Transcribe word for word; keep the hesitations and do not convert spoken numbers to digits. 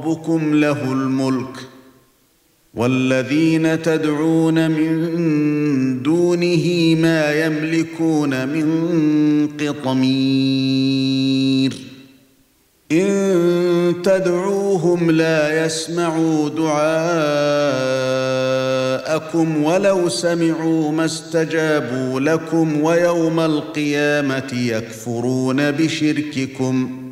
ربكم له الملك والذين تدعون من دونه ما يملكون من قطمير إن تدعوهم لا يسمعوا دعاءكم ولو سمعوا ما استجابوا لكم ويوم القيامة يكفرون بشرككم